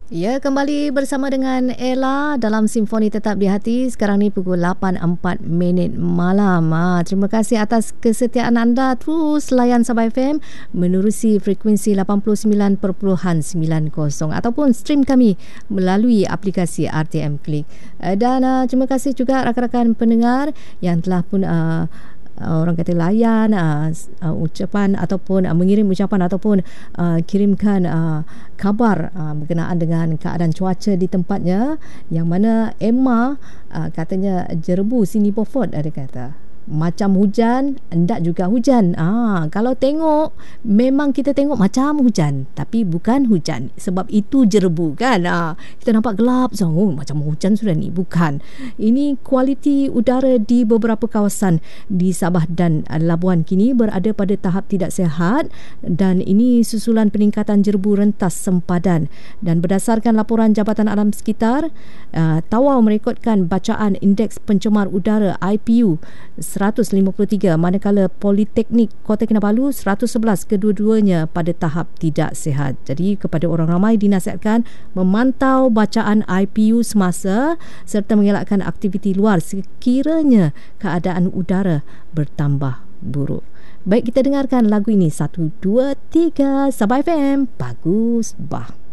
Ya, kembali bersama dengan Ella dalam Simfoni Tetap di Hati. Sekarang ni pukul 8.04 malam. Terima kasih atas kesetiaan anda terus layan Sabah FM menerusi frekuensi 89.90 ataupun stream kami melalui aplikasi RTM Klik. Dan terima kasih juga rakan-rakan pendengar yang telah pun orang kata layan ucapan ataupun mengirim ucapan ataupun kirimkan khabar berkenaan dengan keadaan cuaca di tempatnya, yang mana Emma katanya Jerebu sini Beaufort ada kata macam hujan, hendak juga hujan. Kalau tengok, memang kita tengok macam hujan, tapi bukan hujan. Sebab itu Jerebu kan. Kita nampak gelap, macam hujan sudah ni. Bukan. Ini kualiti udara di beberapa kawasan di Sabah dan Labuan kini berada pada tahap tidak sihat, dan ini susulan peningkatan Jerebu rentas sempadan. Dan berdasarkan laporan Jabatan Alam Sekitar, Tawau merekodkan bacaan indeks pencemar udara IPU 153, manakala Politeknik Kota Kinabalu 111, kedua-duanya pada tahap tidak sihat. Jadi kepada orang ramai dinasihatkan memantau bacaan IPU semasa serta mengelakkan aktiviti luar sekiranya keadaan udara bertambah buruk. Baik, kita dengarkan lagu ini. 1, 2, 3 Sabah FM, bagus bah.